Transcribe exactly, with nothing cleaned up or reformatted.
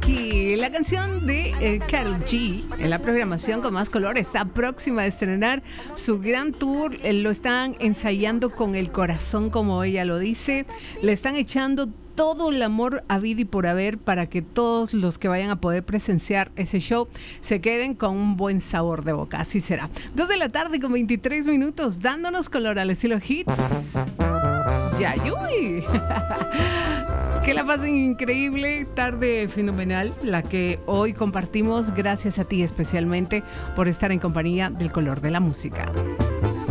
Lucky, la canción de eh, Karol G en la programación con más color. Está próxima a estrenar su gran tour. Eh, lo están ensayando con el corazón, como ella lo dice. Le están echando todo el amor habido y por haber para que todos los que vayan a poder presenciar ese show se queden con un buen sabor de boca. Así será. Dos de la tarde con veintitrés minutos, dándonos color al estilo hits. Yayuy. Que la pasen increíble, tarde fenomenal, la que hoy compartimos. Gracias a ti especialmente por estar en compañía del color de la música.